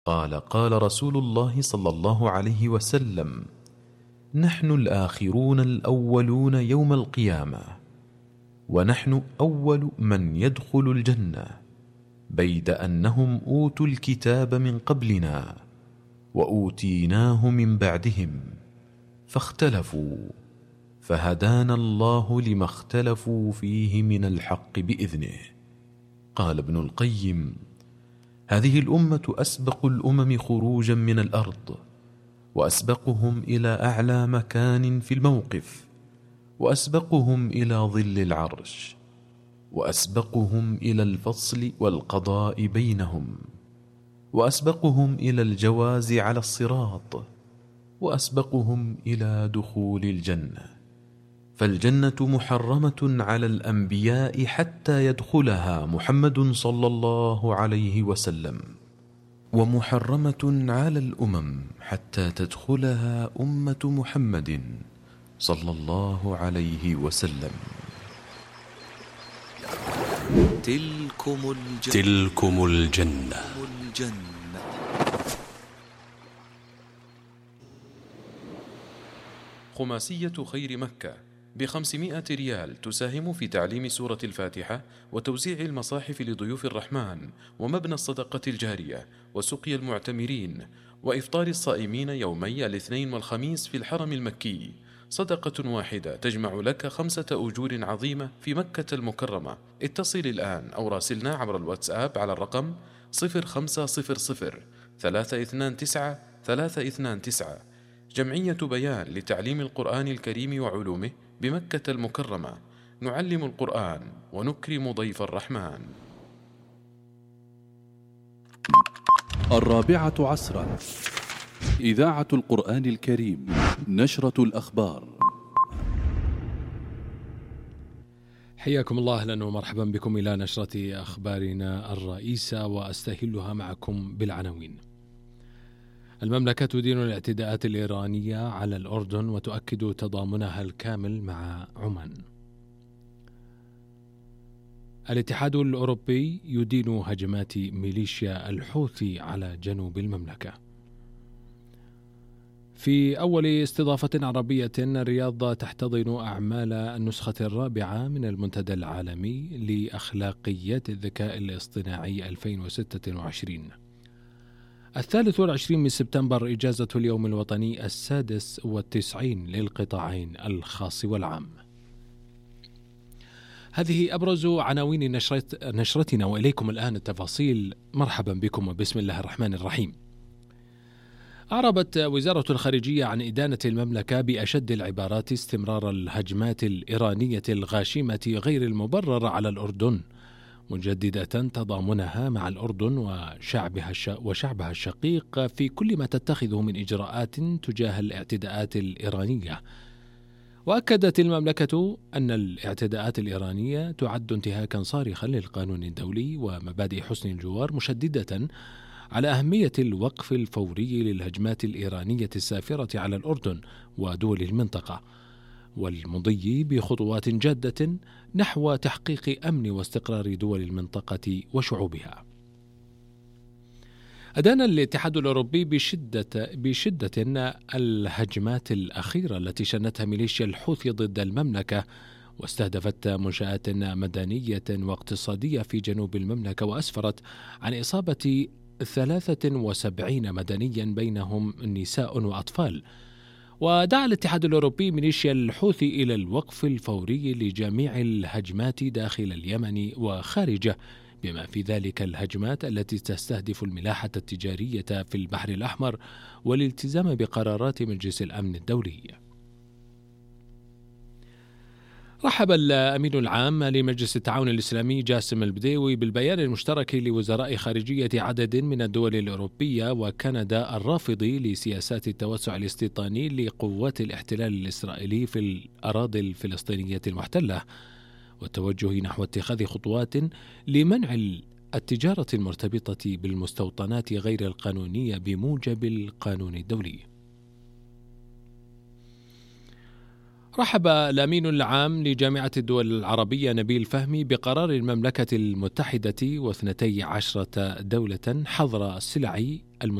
قال: قال رسول الله صلى الله عليه وسلم: نحن الآخرون الأولون يوم القيامة، ونحن أول من يدخل الجنة، بيد أنهم أوتوا الكتاب من قبلنا وأوتيناه من بعدهم فاختلفوا، فهدانا الله لما اختلفوا فيه من الحق بإذنه. قال ابن القيم: هذه الأمة أسبق الأمم خروجا من الأرض، وأسبقهم إلى أعلى مكان في الموقف، وأسبقهم إلى ظل العرش، وأسبقهم إلى الفصل والقضاء بينهم، وأسبقهم إلى الجواز على الصراط، وأسبقهم إلى دخول الجنة. فالجنة محرمة على الأنبياء حتى يدخلها محمد صلى الله عليه وسلم، ومحرمة على الأمم حتى تدخلها أمة محمد صلى الله عليه وسلم. تلكم الجنة. خماسية خير مكة ب500 ريال تساهم في تعليم سورة الفاتحة وتوزيع المصاحف لضيوف الرحمن ومبنى الصدقة الجارية وسقي المعتمرين وإفطار الصائمين يومي الاثنين والخميس في الحرم المكي. صدقة واحدة تجمع لك 5 أجور عظيمة في مكة المكرمة. اتصل الآن أو راسلنا عبر الواتساب على الرقم 0500 329 329. جمعية بيان لتعليم القرآن الكريم وعلومه بمكة المكرمة. نعلم القرآن ونكرم ضيف الرحمن. 4 إذاعة القرآن الكريم، نشرة الأخبار. حياكم الله، أهلا ومرحبا بكم إلى نشرة أخبارنا الرئيسة، وأستهلها معكم بالعناوين. المملكة تدين الاعتداءات الإيرانية على الأردن وتؤكد تضامنها الكامل مع عمان. الاتحاد الأوروبي يدين هجمات ميليشيا الحوثي على جنوب المملكة. في أول استضافة عربية، الرياض تحتضن أعمال النسخة الرابعة من المنتدى العالمي لأخلاقيات الذكاء الاصطناعي 2026. 23 من سبتمبر إجازة اليوم الوطني 96 للقطاعين الخاص والعام. هذه أبرز عناوين نشرتنا، وإليكم الآن التفاصيل. مرحبا بكم وبسم الله الرحمن الرحيم. أعربت وزارة الخارجية عن إدانة المملكة بأشد العبارات استمرار الهجمات الإيرانية الغاشمة غير المبررة على الأردن، مجددة تضامنها مع الأردن وشعبها الشقيق في كل ما تتخذه من إجراءات تجاه الاعتداءات الإيرانية. وأكدت المملكة أن الاعتداءات الإيرانية تعد انتهاكا صارخا للقانون الدولي ومبادئ حسن الجوار، مشددة على أهمية الوقف الفوري للهجمات الإيرانية السافرة على الأردن ودول المنطقة، والمضي بخطوات جادة نحو تحقيق أمن واستقرار دول المنطقة وشعوبها. أدان الاتحاد الأوروبي بشدة الهجمات الأخيرة التي شنتها ميليشيا الحوثي ضد المملكة، واستهدفت منشآت مدنية واقتصادية في جنوب المملكة، وأسفرت عن إصابة 73 مدنيا بينهم نساء وأطفال. ودعا الاتحاد الأوروبي ميليشيا الحوثي إلى الوقف الفوري لجميع الهجمات داخل اليمن وخارجه، بما في ذلك الهجمات التي تستهدف الملاحة التجارية في البحر الأحمر، والالتزام بقرارات مجلس الأمن الدولي. رحب الأمين العام لمجلس التعاون الإسلامي جاسم البديوي بالبيان المشترك لوزراء خارجية عدد من الدول الأوروبية وكندا الرافض لسياسات التوسع الاستيطاني لقوات الاحتلال الإسرائيلي في الأراضي الفلسطينية المحتلة، والتوجه نحو اتخاذ خطوات لمنع التجارة المرتبطة بالمستوطنات غير القانونية بموجب القانون الدولي. رحب الأمين العام لجامعة الدول العربية نبيل فهمي بقرار المملكة المتحدة و12 دولة حظر السلع